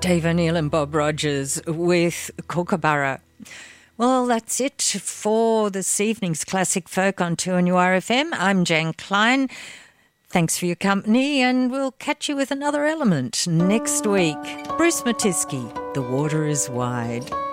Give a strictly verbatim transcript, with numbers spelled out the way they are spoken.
Dave O'Neill and Bob Rogers with Kookaburra. Well, that's it for this evening's Classic Folk on two N U R F M. I'm Jan Klein. Thanks for your company, and we'll catch you with another element next week. Bruce Matisky, The Water is Wide.